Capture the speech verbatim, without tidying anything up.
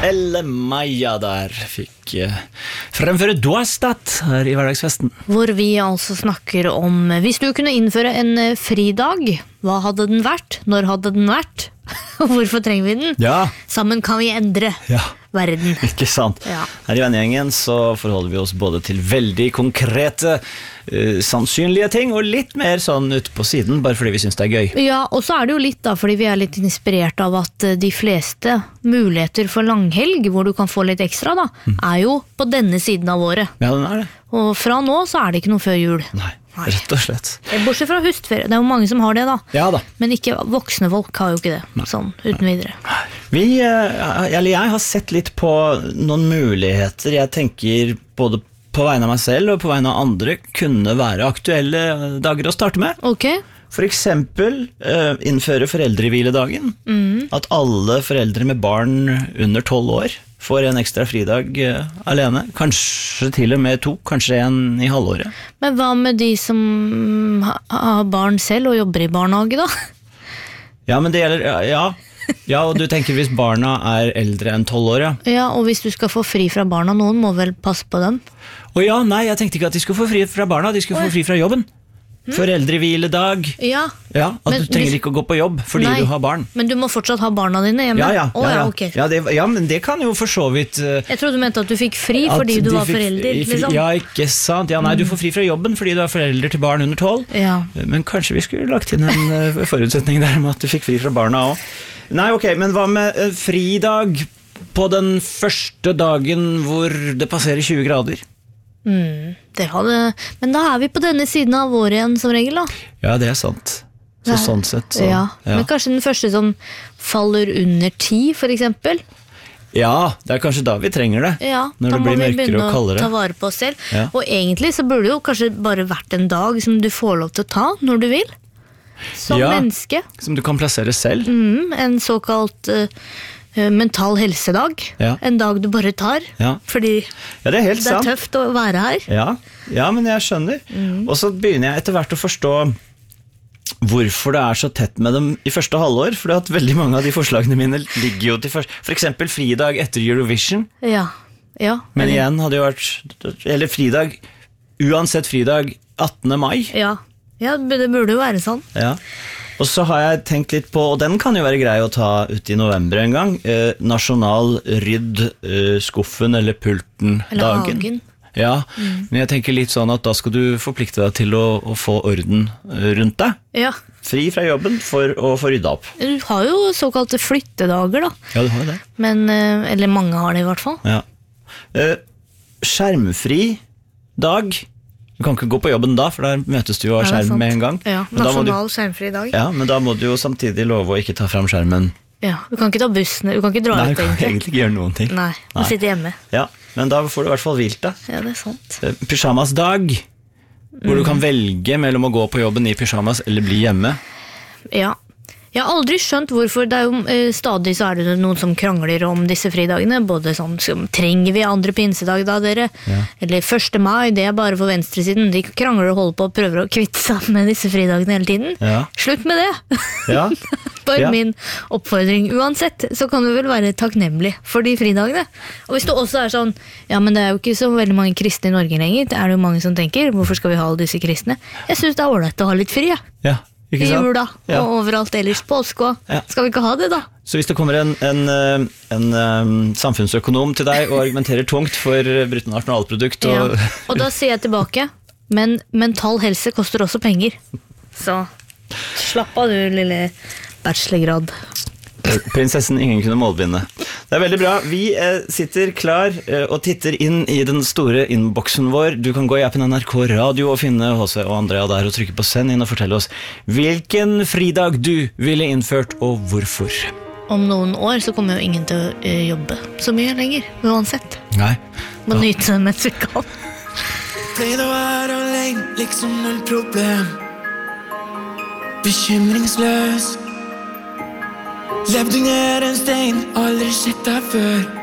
Elle Maja der fikk uh, fremføre Doestat her i hverdagsfesten. Hvor vi altså snakker om, hvis du kunne innføre en fridag, hva hadde den vært? Når hadde den vært? Hvorfor trenger vi den? Ja. Sammen kan vi endre ja. verden. Ikke sant? Ja. Her i vennegjengen så forholder vi oss både til veldig konkrete, uh, sannsynlige ting, og litt mer sånn ut på siden, bare fordi vi synes det er gøy. Ja, og så er det jo litt da, fordi vi er litt inspirert av at de fleste muligheter for langhelg, hvor du kan få litt ekstra da, mm. er jo på denne siden av året. Ja, den er det. Og fra nå så er det ikke noe før jul. Nei. Nei. Rett og slett. Bortsett fra høstferie, det er jo mange som har det da. Ja da. Men ikke voksne folk har jo ikke det, Nei. Sånn uten videre. Vi, eller jeg har sett litt på noen muligheter jeg tenker både på vegne av meg selv og på vegne av andre kunne være aktuelle dager å starte med. Ok. For eksempel uh, innføre foreldrehviledagen. Mm. At alle foreldre med barn under tolv år får en ekstra fridag uh, alene. Kanskje til og med to, kanskje en i halvåret. Men hva med de som har barn selv og jobber i barnehage da? Ja, men det gjelder, ja. Ja, og du tenker hvis barna er eldre enn tolv år, ja. Ja, og hvis du skal få fri fra barna, noen må vel passe på dem? Å ja, nei, jeg tenkte ikke at de skulle få fri fra barna, de skulle Oi. Få fri fra jobben. Hmm? Foreldrehviledag. Ja. Ja, at men, du trenger ikke å gå på jobb fordi nei, du har barn. Men du må fortsatt ha barna dine hjemme. Ja, ja, oh, ja, ja. ja, okay. ja, det, ja men det kan jo for så vidt uh, Jeg trodde du mente at du fikk fri fordi du var fikk, forelder liksom. Ja, ikke sant. Ja, nei, du får fri fra jobben fordi du er forelder til barn under tolv. Ja. Men kanskje vi skulle lagt inn en uh, forutsetning der med at du fikk fri fra barna også. Nei, ok, men hva med uh, fridag på den første dagen hvor det passerer tjue grader? Mm, det hadde, men da er vi på denne siden av året igjen som regel da. Ja, det er sant. Så sånn sett så, ja. Ja. Men kanskje den første som faller under ti for eksempel. Ja, det er kanskje da vi trenger det. Ja, når det blir mørkere og kaldere. Ta vare på oss selv. Ja. Og egentlig så burde det jo kanskje bare vært en dag som du får lov til å ta når du vil. Som ja, menneske. Som du kan plassere selv. Mm, en såkalt uh, mental helsedag. Ja. En dag du bare tar. Ja. Fordi ja, det er, helt det er sant. Tøft å være her. Ja, ja men jeg skjønner. Mm. Og så begynner jeg etter hvert å forstå hvorfor det er så tett med dem i første halvår. For at veldig mange av de forslagene mine ligger jo til først. For eksempel fridag etter Eurovision. Ja. Ja. Men eller... igjen hadde jo vært eller fridag, uansett fridag attende mai. Ja. Ja, det burde jo være sånn. Ja. Og så har jeg tenkt litt på, og den kan jo være grei å ta ut i november en gang, eh, nasjonal rydd eh, skuffen eller pulten eller dagen. Hagen. Ja, mm. men jeg tenker litt sånn at da skal du forplikte deg til å, å få orden rundt deg. Ja. Fri fra jobben for å få rydda opp. Du har jo såkalte flyttedager da. Ja, du har det. Men, eh, eller mange har det i hvert fall. Ja. Eh, skjermfri dag. Du kan ikke gå på jobben da, for der møtes du jo av skjerm med en gang. Ja, nasjonal skjermfri dag. Ja, men da må du jo samtidig love å ikke ta frem skjermen. Ja, du kan ikke ta bussen, du kan ikke dra Nei, ut egentlig. Nei, du kan egentlig ikke gjøre noen ting. Nei, du Nei. sitter hjemme. Ja, men da får du i hvert fall hvilt deg. Ja, det er sant. Pyjamasdag, hvor mm. du kan velge mellom å gå på jobben i pyjamas eller bli hjemme. Ja. Jeg har aldri skjønt hvorfor. Det er jo, eh, stadig så er det noen som krangler om disse fridagene, både sånn som trenger vi andre pinsedag da, dere? Ja. Eller første mai, det er bare for venstresiden. De krangler og holder på og prøver å kvitte seg med disse fridagene hele tiden. Ja. Slutt med det! Ja. Bare ja. min oppfordring. Uansett, så kan du vel være takknemlig for de fridagene. Og hvis det også er sånn, ja, men det er jo ikke så veldig mange kristne i Norge lenger, det er det jo mange som tenker, hvorfor skal vi ha alle disse kristne? Jeg synes det er ordentlig å ha litt fri, ja. Ja. I jula, ja. Og overalt ellers påske. Ja. Skal vi ikke ha det da? Så hvis det kommer en, en, en, en um, samfunnsøkonom til deg og argumenterer tungt for bruttonasjonalprodukt og... Ja. Og da sier jeg tilbake, men mental helse koster også penger. Så slapp av du, lille bachelorgrad. Prinsessen ingen kunne målbinde. Det er veldig bra. Vi eh, sitter klar eh, og titter inn i den store innboksen vår. Du kan gå i appen N R K Radio og finne H C og Andrea der og trykke på send inn og fortelle oss hvilken fridag du ville innført og hvorfor. Om noen år så kommer jo ingen til å uh, jobbe så mye lenger, uansett. Nei. Må ja. Nyte det mens vi kan. Pleide å være alene, liksom null problem. Bekymringsløs. Levd under en stein, aldri sett deg før.